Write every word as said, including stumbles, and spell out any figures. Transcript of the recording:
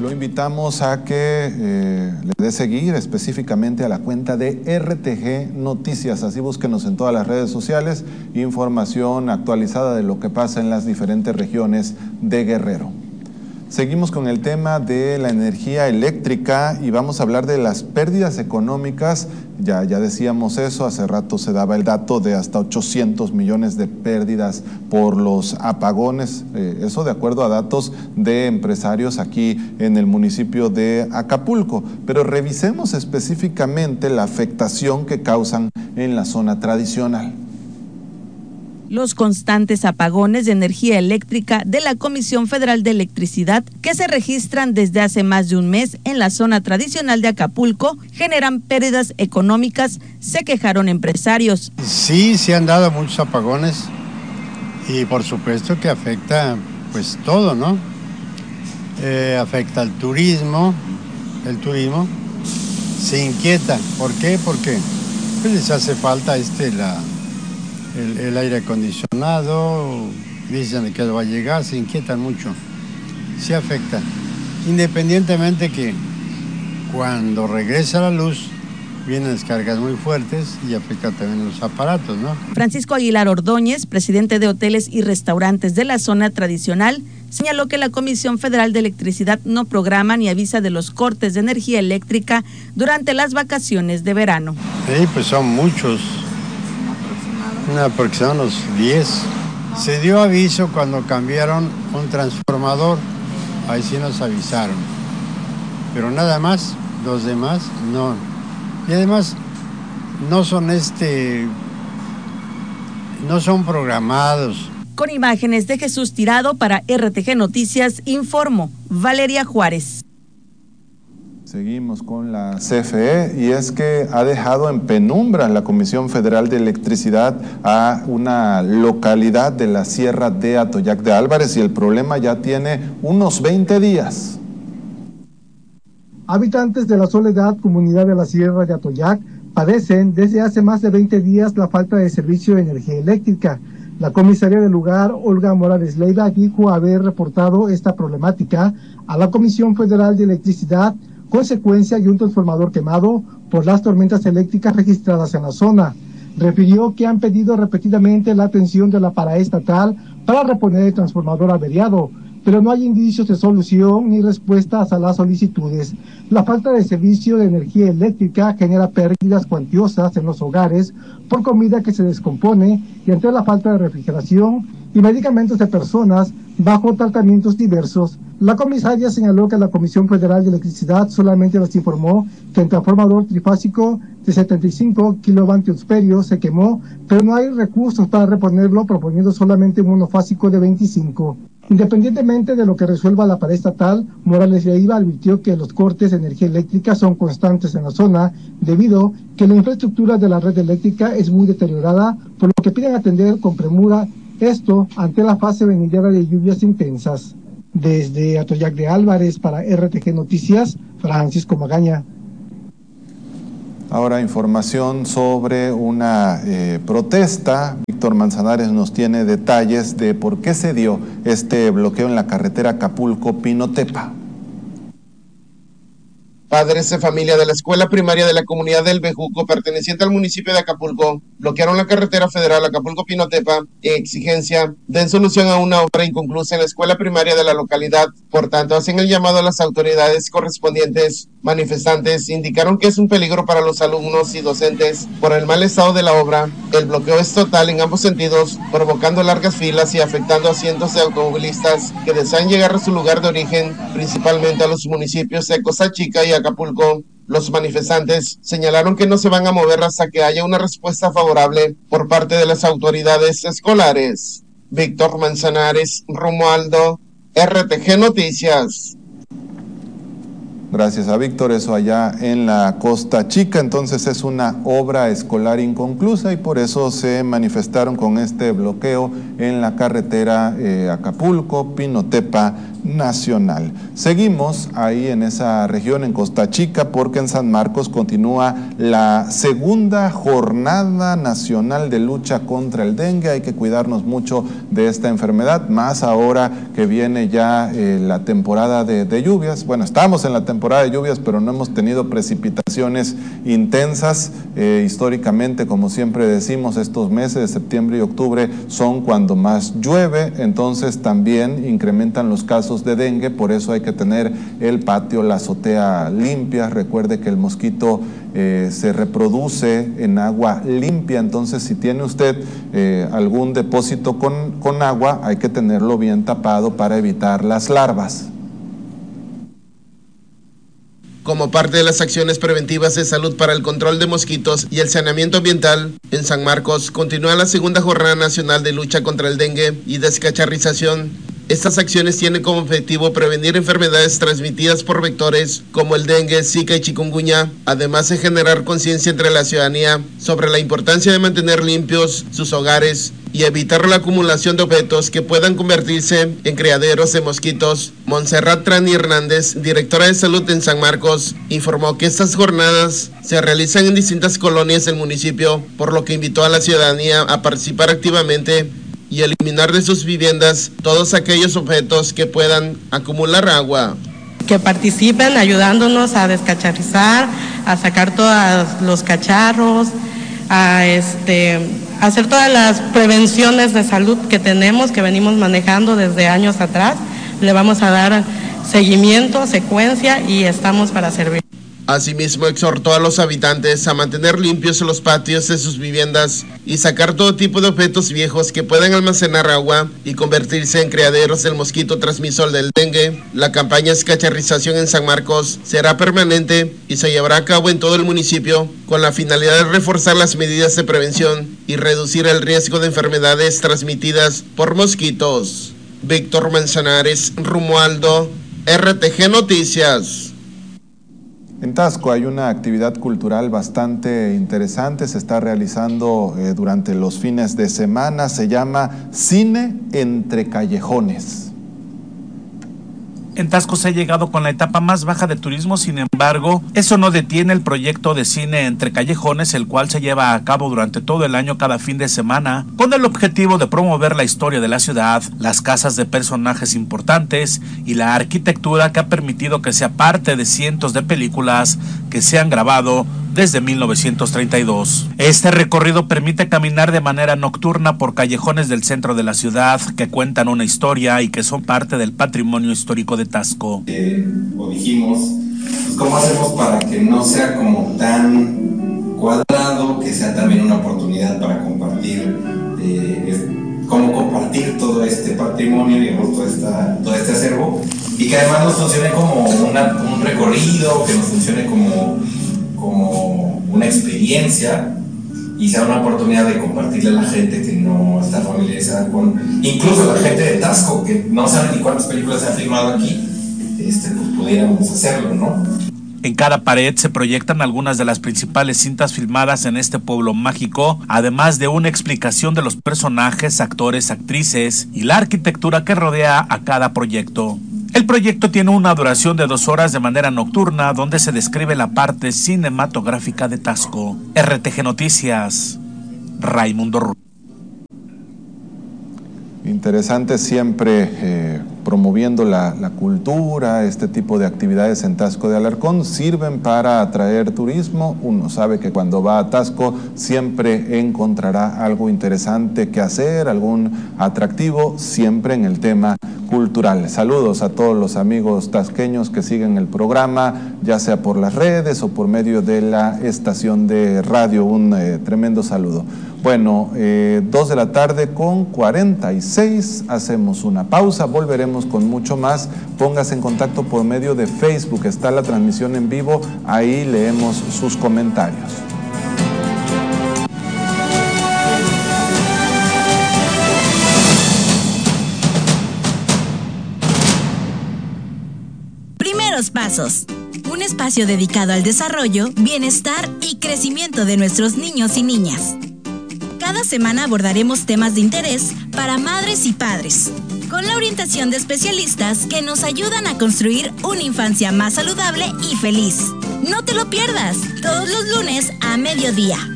Lo invitamos a que eh, le dé seguir específicamente a la cuenta de R T G Noticias. Así búsquenos en todas las redes sociales, información actualizada de lo que pasa en las diferentes regiones de Guerrero. Seguimos con el tema de la energía eléctrica y vamos a hablar de las pérdidas económicas. Ya, ya decíamos eso, hace rato se daba el dato de hasta ochocientos millones de pérdidas por los apagones, eh, eso de acuerdo a datos de empresarios aquí en el municipio de Acapulco. Pero revisemos específicamente la afectación que causan en la zona tradicional. Los constantes apagones de energía eléctrica de la Comisión Federal de Electricidad, que se registran desde hace más de un mes en la zona tradicional de Acapulco, generan pérdidas económicas, se quejaron empresarios. Sí, se han dado muchos apagones y por supuesto que afecta pues todo, ¿no? Eh, afecta al turismo, el turismo se inquieta. ¿Por qué? Porque pues, les hace falta este la El, el aire acondicionado, dicen que va a llegar, se inquietan mucho, se afecta. Independientemente que cuando regresa la luz, vienen descargas muy fuertes y afecta también los aparatos, ¿no? Francisco Aguilar Ordóñez, presidente de hoteles y restaurantes de la zona tradicional, señaló que la Comisión Federal de Electricidad no programa ni avisa de los cortes de energía eléctrica durante las vacaciones de verano. Sí, pues son muchos. Una aproximadamente unos diez. Se dio aviso cuando cambiaron un transformador, ahí sí nos avisaron. Pero nada más, los demás no. Y además no son este, no son programados. Con imágenes de Jesús Tirado para R T G Noticias, informó Valeria Juárez. Seguimos con la C F E y es que ha dejado en penumbra la Comisión Federal de Electricidad a una localidad de la Sierra de Atoyac de Álvarez y el problema ya tiene unos veinte días. Habitantes de la Soledad, comunidad de la Sierra de Atoyac, padecen desde hace más de veinte días la falta de servicio de energía eléctrica. La comisaria del lugar, Olga Morales Leiva, dijo haber reportado esta problemática a la Comisión Federal de Electricidad, consecuencia de un transformador quemado por las tormentas eléctricas registradas en la zona. Refirió que han pedido repetidamente la atención de la paraestatal para reponer el transformador averiado, pero no hay indicios de solución ni respuestas a las solicitudes. La falta de servicio de energía eléctrica genera pérdidas cuantiosas en los hogares por comida que se descompone y ante la falta de refrigeración y medicamentos de personas bajo tratamientos diversos. La comisaria señaló que la Comisión Federal de Electricidad solamente les informó que el transformador trifásico de setenta y cinco kilovatios se quemó, pero no hay recursos para reponerlo, proponiendo solamente un monofásico de veinticinco. Independientemente de lo que resuelva la paraestatal, Morales Leiva advirtió que los cortes de energía eléctrica son constantes en la zona, debido que la infraestructura de la red eléctrica es muy deteriorada, por lo que piden atender con premura esto ante la fase venidera de lluvias intensas. Desde Atoyac de Álvarez para R T G Noticias, Francisco Magaña. Ahora información sobre una eh, protesta. Víctor Manzanares nos tiene detalles de por qué se dio este bloqueo en la carretera Acapulco-Pinotepa. Padres de familia de la escuela primaria de la comunidad del Bejuco, perteneciente al municipio de Acapulco, bloquearon la carretera federal Acapulco-Pinotepa en exigencia de solución a una obra inconclusa en la escuela primaria de la localidad. Por tanto, hacen el llamado a las autoridades correspondientes. Manifestantes indicaron que es un peligro para los alumnos y docentes por el mal estado de la obra. El bloqueo es total en ambos sentidos, provocando largas filas y afectando a cientos de automovilistas que desean llegar a su lugar de origen, principalmente a los municipios de Costa Chica y Acapulco. Los manifestantes señalaron que no se van a mover hasta que haya una respuesta favorable por parte de las autoridades escolares. Víctor Manzanares, Romualdo, R T G Noticias. Gracias a Víctor, eso allá en la Costa Chica, entonces es una obra escolar inconclusa y por eso se manifestaron con este bloqueo en la carretera eh, Acapulco, Pinotepa nacional. Seguimos ahí en esa región, en Costa Chica, porque en San Marcos continúa la segunda jornada nacional de lucha contra el dengue. Hay que cuidarnos mucho de esta enfermedad, más ahora que viene ya eh, la temporada de, de lluvias. Bueno, estamos en la temporada de lluvias, pero no hemos tenido precipitaciones intensas. Eh, históricamente, como siempre decimos, estos meses de septiembre y octubre son cuando más llueve, entonces también incrementan los casos de dengue. Por eso hay que tener el patio, la azotea limpia. Recuerde que el mosquito eh, se reproduce en agua limpia, entonces si tiene usted eh, algún depósito con, con agua, hay que tenerlo bien tapado para evitar las larvas. Como parte de las acciones preventivas de salud para el control de mosquitos y el saneamiento ambiental, en San Marcos continúa la segunda jornada nacional de lucha contra el dengue y descacharrización. Estas acciones tienen como objetivo prevenir enfermedades transmitidas por vectores como el dengue, zika y chikungunya, además de generar conciencia entre la ciudadanía sobre la importancia de mantener limpios sus hogares y evitar la acumulación de objetos que puedan convertirse en criaderos de mosquitos. Montserrat Trani Hernández, directora de salud en San Marcos, informó que estas jornadas se realizan en distintas colonias del municipio, por lo que invitó a la ciudadanía a participar activamente y eliminar de sus viviendas todos aquellos objetos que puedan acumular agua. Que participen ayudándonos a descacharrizar, a sacar todos los cacharros, a este, a hacer todas las prevenciones de salud que tenemos, que venimos manejando desde años atrás. Le vamos a dar seguimiento, secuencia y estamos para servir. Asimismo, exhortó a los habitantes a mantener limpios los patios de sus viviendas y sacar todo tipo de objetos viejos que puedan almacenar agua y convertirse en criaderos del mosquito transmisor del dengue. La campaña Descacharrización en San Marcos será permanente y se llevará a cabo en todo el municipio con la finalidad de reforzar las medidas de prevención y reducir el riesgo de enfermedades transmitidas por mosquitos. Víctor Manzanares, Romualdo, R T G Noticias. En Taxco hay una actividad cultural bastante interesante, se está realizando eh, durante los fines de semana, se llama Cine Entre Callejones. En Taxco se ha llegado con la etapa más baja de turismo, sin embargo, eso no detiene el proyecto de Cine Entre Callejones, el cual se lleva a cabo durante todo el año cada fin de semana, con el objetivo de promover la historia de la ciudad, las casas de personajes importantes y la arquitectura que ha permitido que sea parte de cientos de películas que se han grabado desde mil novecientos treinta y dos. Este recorrido permite caminar de manera nocturna por callejones del centro de la ciudad que cuentan una historia y que son parte del patrimonio histórico de Taxco. Eh, o dijimos, pues, ¿cómo hacemos para que no sea como tan cuadrado, que sea también una oportunidad para compartir, eh, es, cómo compartir todo este patrimonio, digamos, todo, esta, todo este acervo, y que además nos funcione como una, un recorrido, que nos funcione como como una experiencia y sea una oportunidad de compartirle a la gente que no está familiarizada con, incluso la gente de Taxco, que no sabe ni cuántas películas se han filmado aquí, este, pues pudiéramos hacerlo, ¿no? En cada pared se proyectan algunas de las principales cintas filmadas en este pueblo mágico, además de una explicación de los personajes, actores, actrices y la arquitectura que rodea a cada proyecto. El proyecto tiene una duración de dos horas de manera nocturna, donde se describe la parte cinematográfica de Taxco. R T G Noticias, Raimundo Ruiz. Interesante siempre eh, promoviendo la, la cultura, este tipo de actividades en Taxco de Alarcón sirven para atraer turismo. Uno sabe que cuando va a Taxco siempre encontrará algo interesante que hacer, algún atractivo, siempre en el tema cultural. Saludos a todos los amigos tasqueños que siguen el programa, ya sea por las redes o por medio de la estación de radio. Un eh, tremendo saludo. Bueno, eh, dos de la tarde con cuarenta y seis, hacemos una pausa, volveremos con mucho más. Póngase en contacto por medio de Facebook, está la transmisión en vivo, ahí leemos sus comentarios. Primeros pasos. Un espacio dedicado al desarrollo, bienestar y crecimiento de nuestros niños y niñas. Cada semana abordaremos temas de interés para madres y padres, con la orientación de especialistas que nos ayudan a construir una infancia más saludable y feliz. No te lo pierdas, todos los lunes a mediodía.